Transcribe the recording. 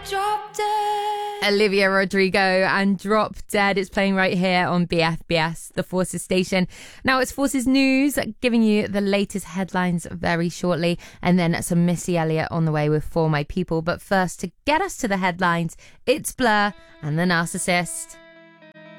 Drop Dead. Olivia Rodrigo and Drop Dead. It's playing right here on BFBS, the Forces station. Now it's Forces News, giving you the latest headlines very shortly, and then some Missy Elliott on the way with For My People. But first, to get us to the headlines, it's Blur and The Narcissist.